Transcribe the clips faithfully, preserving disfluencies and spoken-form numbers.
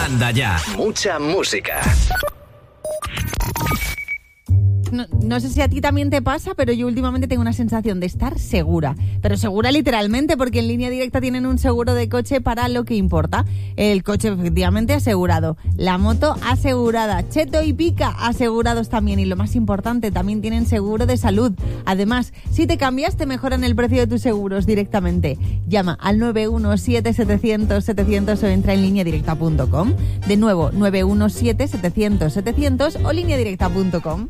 Anda ya. Mucha música. No, no sé si a ti también te pasa, pero yo últimamente tengo una sensación de estar segura. Pero segura literalmente, porque en Línea Directa tienen un seguro de coche para lo que importa. El coche efectivamente asegurado, la moto asegurada, Cheto y Pica asegurados también. Y lo más importante, también tienen seguro de salud. Además, si te cambias, te mejoran el precio de tus seguros directamente. Llama al nueve uno siete, setecientos, setecientos o entra en línea directa punto com. De nuevo, nueve uno siete, setecientos, setecientos o línea directa punto com.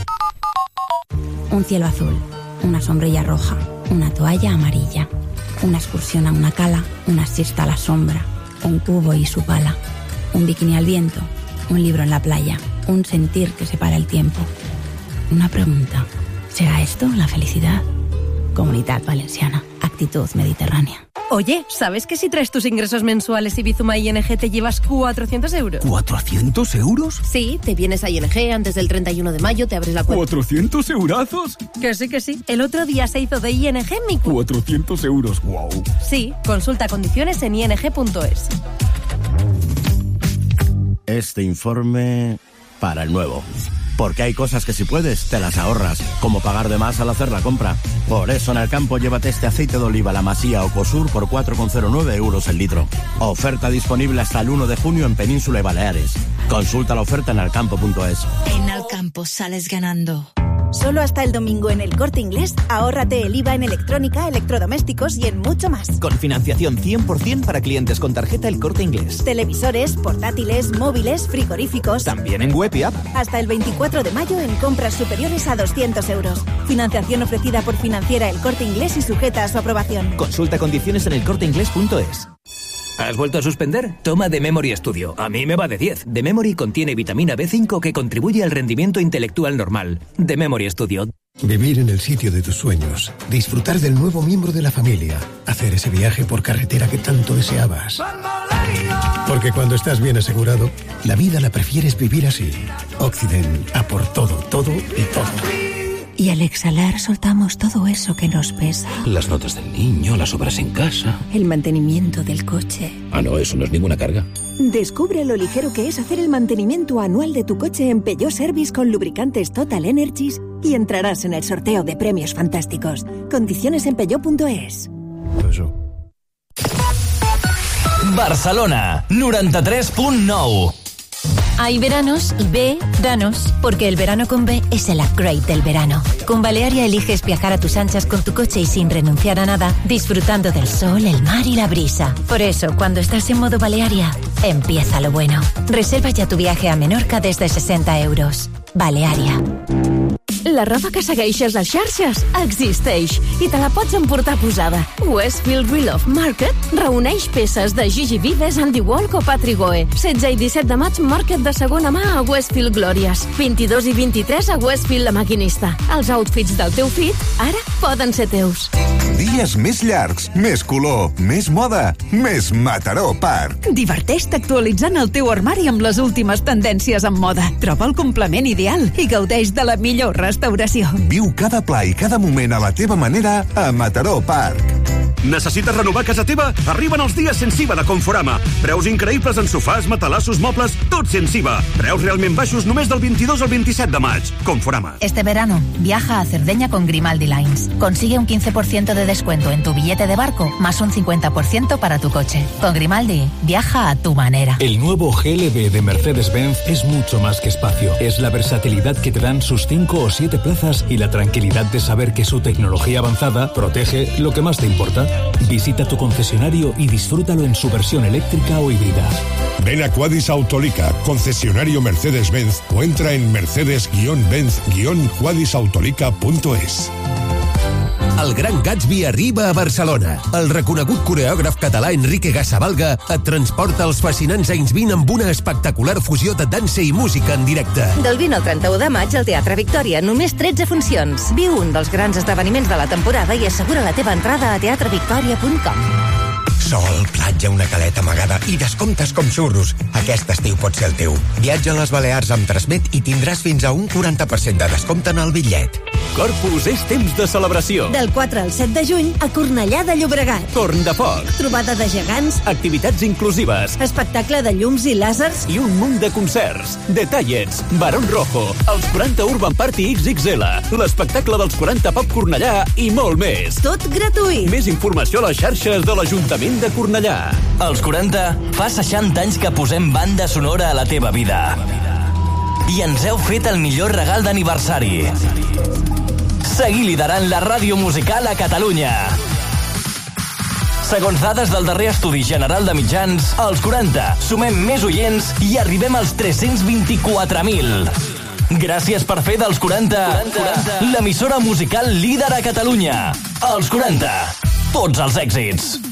Un cielo azul, una sombrilla roja, una toalla amarilla, una excursión a una cala, una siesta a la sombra, un cubo y su pala, un bikini al viento, un libro en la playa, un sentir que separa el tiempo. Una pregunta, ¿será esto la felicidad? Comunidad Valenciana, actitud mediterránea. Oye, ¿sabes que si traes tus ingresos mensuales y Bizuma I N G te llevas cuatrocientos euros? ¿cuatrocientos euros? Sí, te vienes a I N G antes del treinta y uno de mayo, te abres la cuenta. ¿cuatrocientos eurazos? Que sí, que sí. El otro día se hizo de I N G mi cuenta. cuatrocientos euros, wow. Sí, consulta condiciones en i n g punto es. Este informe para el nuevo. Porque hay cosas que si puedes, te las ahorras, como pagar de más al hacer la compra. Por eso en el campo llévate este aceite de oliva La Masía o Cosur por cuatro coma cero nueve euros el litro. Oferta disponible hasta el uno de junio en Península y Baleares. Consulta la oferta en alcampo punto es. En Alcampo sales ganando. Solo hasta el domingo en El Corte Inglés, ahórrate el I V A en electrónica, electrodomésticos y en mucho más. Con financiación cien por ciento para clientes con tarjeta El Corte Inglés. Televisores, portátiles, móviles, frigoríficos. También en web y app. Hasta el veinticuatro de mayo en compras superiores a doscientos euros. Financiación ofrecida por Financiera El Corte Inglés y sujeta a su aprobación. Consulta condiciones en el corte inglés punto es. ¿Has vuelto a suspender? Toma The Memory Studio. A mí me va de diez. The Memory contiene vitamina B cinco que contribuye al rendimiento intelectual normal. The Memory Studio. Vivir en el sitio de tus sueños. Disfrutar del nuevo miembro de la familia. Hacer ese viaje por carretera que tanto deseabas. Porque cuando estás bien asegurado, la vida la prefieres vivir así. Occident, a por todo, todo y todo. Y al exhalar soltamos todo eso que nos pesa. Las notas del niño, las obras en casa. El mantenimiento del coche. Ah, no, eso no es ninguna carga. Descubre lo ligero que es hacer el mantenimiento anual de tu coche en Peugeot Service con lubricantes Total Energies y entrarás en el sorteo de premios fantásticos. Condiciones en peugeot punto es. Eso. Barcelona, noranta-tres punt nou. Hay veranos y B, danos, porque el verano con B es el upgrade del verano. Con Balearia eliges viajar a tus anchas con tu coche y sin renunciar a nada, disfrutando del sol, el mar y la brisa. Por eso, cuando estás en modo Balearia, empieza lo bueno. Reserva ya tu viaje a Menorca desde seixanta euros. Balearia. La roba que segueixes les xarxes existeix i te la pots emportar posada. Westfield Relove Market reuneix peces de Gigi Vives, Andy Walk o Patrick Goe. setze i disset de maig, Market de segona mà a Westfield Glòries. vint-i-dos i vint-i-tres a Westfield La Maquinista. Els outfits del teu fit ara poden ser teus. Dies més llargs, més color, més moda, més Mataró Park. Diverteix-te actualitzant el teu armari amb les últimes tendències en moda. Troba el complement ideal i gaudeix de la millor restauració. Viu cada pla i cada moment a la teva manera a Mataró Park. Necessites renovar casa teva? Arriben els dies sense I V A de Conforama. Preus increïbles en sofàs, matalassos, mobles, tot sense I V A. Preus realment baixos només del veintidós al veintisiete de maig. Conforama. Este verano, viaja a Cerdeña con Grimaldi Lines. Consigue un quince por ciento de descuento en tu billete de barco, más un cincuenta por ciento para tu coche. Con Grimaldi, viaja a tu manera. El nuevo G L B de Mercedes-Benz es mucho más que espacio. Es la versatilidad que te dan sus cinco o siete plazas y la tranquilidad de saber que su tecnología avanzada protege lo que más te importa. Visita tu concesionario y disfrútalo en su versión eléctrica o híbrida. Ven a Quadis Autolica, concesionario Mercedes-Benz, o entra en mercedes benz quadis autolica punto es. El Gran Gatsby arriba a Barcelona. El reconegut coreògraf català Enrique Gasavalga et transporta als fascinants anys vint amb una espectacular fusió de dansa i música en directe. Del vint al trenta-u de maig al Teatre Victòria, només tretze funcions. Viu un dels grans esdeveniments de la temporada i assegura la teva entrada a teatre victoria punt com. Sol, platja, una caleta amagada i descomptes com xurros. Aquest estiu pot ser el teu. Viatja a les Balears amb Transmet i tindràs fins a un quaranta per cent de descompte en el bitllet. Corpus és temps de celebració. Del quatre al set de juny a Cornellà de Llobregat. Torn de foc. Trobada de gegants. Activitats inclusives. Espectacle de llums i làsers. I un munt de concerts. Detallets, Barón Rojo, els quaranta Urban Party X X L, l'espectacle dels quaranta Pop Cornellà i molt més. Tot gratuït. Més informació a les xarxes de l'Ajuntament de Cornellà. Als quaranta, fa seixanta anys que posem banda sonora a la teva vida. I ens heu fet el millor regal d'aniversari. Seguir liderant la ràdio musical a Catalunya. Segons dades del darrer estudi general de mitjans, als quaranta sumem més oients i arribem als tres-cents vint-i-quatre mil. Gràcies per fer dels quaranta, quaranta l'emissora musical líder a Catalunya. Als quaranta, tots els èxits.